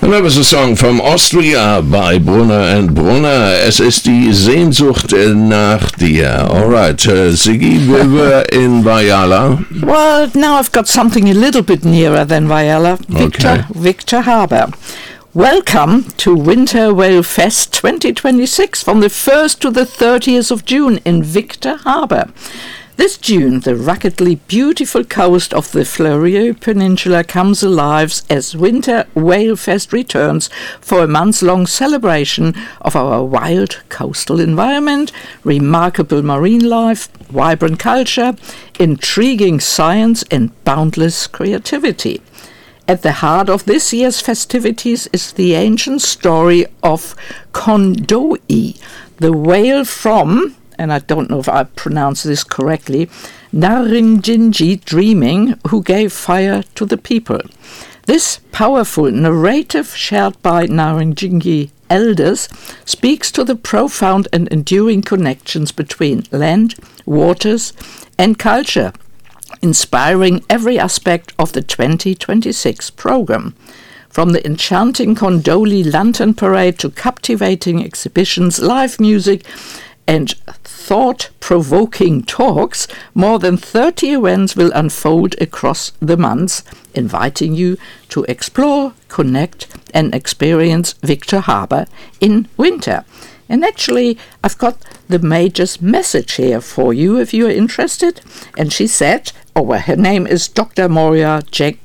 And that was a song from Austria by Brunner and Brunner. Es ist die Sehnsucht nach dir. All right, Ziggy, we were in Whyalla. Well, now I've got something a little bit nearer than Whyalla. Victor Harbor. Welcome to Winter Whale Fest 2026 from the 1st to the 30th of June in Victor Harbor. This June, the ruggedly beautiful coast of the Fleurieu Peninsula comes alive as Winter Whale Fest returns for a month-long celebration of our wild coastal environment, remarkable marine life, vibrant culture, intriguing science and boundless creativity. At the heart of this year's festivities is the ancient story of Kondoi, the whale from, and I don't know if I pronounce this correctly, Narinjinji dreaming, who gave fire to the people. This powerful narrative shared by Narinjinji elders speaks to the profound and enduring connections between land, waters, and culture, inspiring every aspect of the 2026 program. From the enchanting Kondoli Lantern Parade to captivating exhibitions, live music, and thought-provoking talks, more than 30 events will unfold across the months, inviting you to explore, connect, and experience Victor Harbor in winter. And actually, I've got the Major's message here for you if you're interested. And she said, her name is Dr. Moira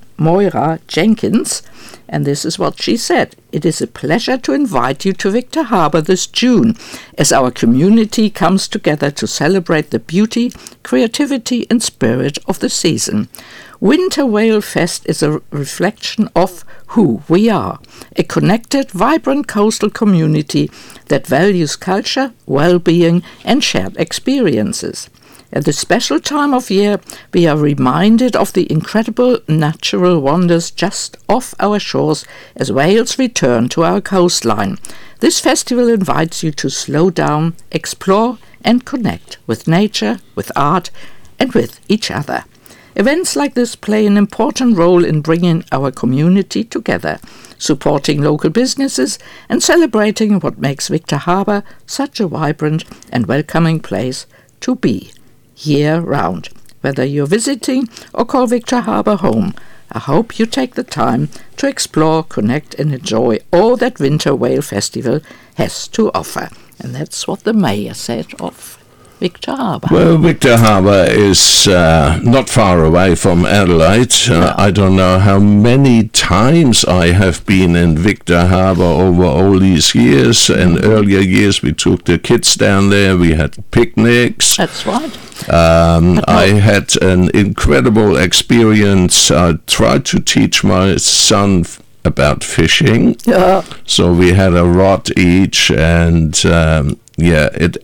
Jenkins, and this is what she said. It is a pleasure to invite you to Victor Harbor this June as our community comes together to celebrate the beauty, creativity and spirit of the season. Winter Whale Fest is a reflection of who we are, a connected, vibrant coastal community that values culture, well-being and shared experiences. At this special time of year, we are reminded of the incredible natural wonders just off our shores as whales return to our coastline. This festival invites you to slow down, explore and connect with nature, with art and with each other. Events like this play an important role in bringing our community together, supporting local businesses and celebrating what makes Victor Harbor such a vibrant and welcoming place to be year-round. Whether you're visiting or call Victor Harbor home, I hope you take the time to explore, connect and enjoy all that Winter Whale Festival has to offer. And that's what the mayor said of Victor Harbor. Well, Victor Harbor is not far away from Adelaide. I don't know how many times I have been in Victor Harbor over all these years. In earlier years, we took the kids down there. We had picnics. That's right. I had an incredible experience. I tried to teach my son about fishing. Yeah. So we had a rod each, and it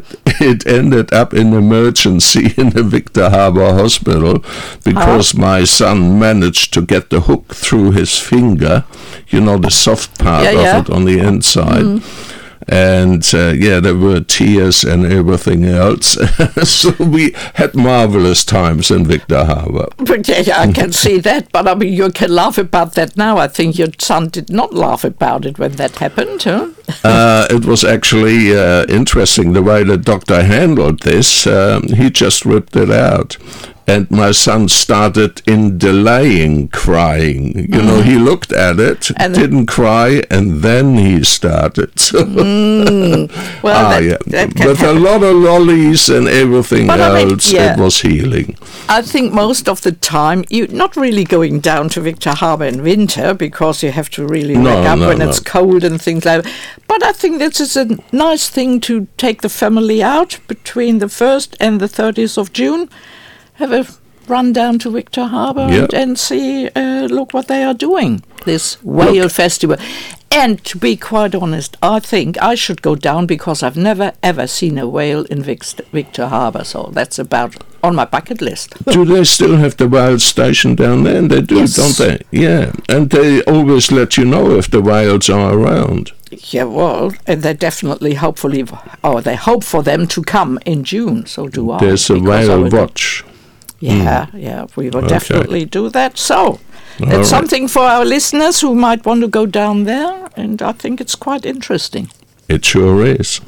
ended up in emergency in the Victor Harbor Hospital because my son managed to get the hook through his finger, the soft part of it on the inside. Mm. And there were tears and everything else. So we had marvelous times in Victor Harbor. But I can see that. But I mean, you can laugh about that now. I think your son did not laugh about it when that happened, huh? It was actually interesting the way the doctor handled this. He just ripped it out. And my son started in delaying crying. He looked at it, and didn't cry, and then he started. Well, that with happen. A lot of lollies and everything else, it was healing. I think most of the time, you're not really going down to Victor Harbor in winter because you have to really wake up when it's cold and things like that. But I think this is a nice thing to take the family out between the 1st and the 30th of June. Have a run down to Victor Harbor and see, look what they are doing, this whale festival. And to be quite honest, I think I should go down because I've never ever seen a whale in Victor Harbor, so that's about on my bucket list. Do they still have the whale station down there? And they do, don't they? Yeah, and they always let you know if the whales are around. Yeah, well, and they definitely, they hope for them to come in June, so do I. There's a whale watch. Yeah, we will definitely do that. So, It's something for our listeners who might want to go down there, and I think it's quite interesting. It sure is.